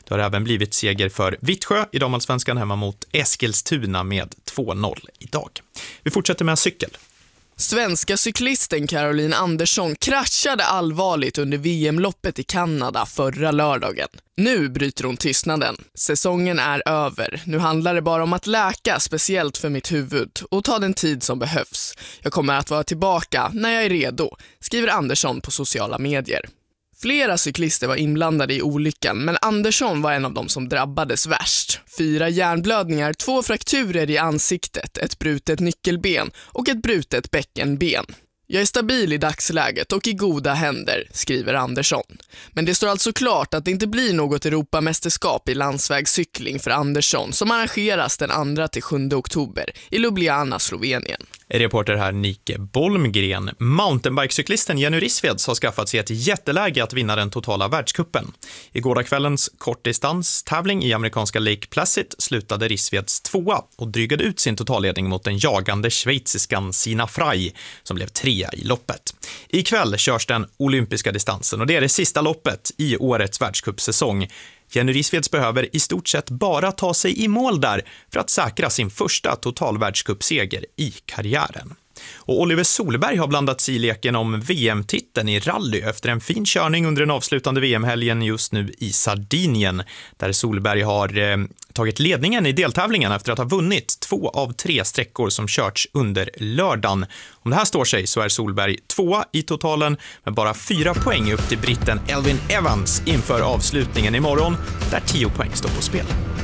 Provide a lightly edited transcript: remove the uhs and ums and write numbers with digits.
Det har även blivit seger för Vittsjö i damallsvenskan hemma mot Eskilstuna med 2-0 idag. Vi fortsätter med cykel. Svenska cyklisten Caroline Andersson kraschade allvarligt under VM-loppet i Kanada förra lördagen. Nu bryter hon tystnaden. Säsongen är över. Nu handlar det bara om att läka, speciellt för mitt huvud, och ta den tid som behövs. Jag kommer att vara tillbaka när jag är redo, skriver Andersson på sociala medier. Flera cyklister var inblandade i olyckan, men Andersson var en av dem som drabbades värst. 4 hjärnblödningar, 2 frakturer i ansiktet, ett brutet nyckelben och ett brutet bäckenben. Jag är stabil i dagsläget och i goda händer, skriver Andersson. Men det står alltså klart att det inte blir något Europamästerskap i landsvägscykling för Andersson som arrangeras den 2-7 oktober i Ljubljana, Slovenien. Reporter här Nike Bolmgren. Mountainbikecyklisten Jenny Rissveds har skaffat sig ett jätteläge att vinna den totala världskuppen. I gårdagskvällens kortdistanstävling i amerikanska Lake Placid slutade Rissveds 2 och drygade ut sin totalledning mot den jagande schweiziskan Sina Frey som blev 3 i loppet. Ikväll körs den olympiska distansen och det är det sista loppet i årets världscupsäsong. Jenny Rissveds behöver i stort sett bara ta sig i mål där för att säkra sin första totalvärldscupseger i karriären. Och Oliver Solberg har blandat sig i leken om VM-titeln i rally efter en fin körning under den avslutande VM-helgen just nu i Sardinien, där Solberg har tagit ledningen i deltävlingen efter att ha vunnit 2 av 3 sträckor som körts under lördagen. Om det här står sig så är Solberg 2 i totalen med bara 4 poäng upp till britten Elfyn Evans inför avslutningen imorgon, där 10 poäng står på spel.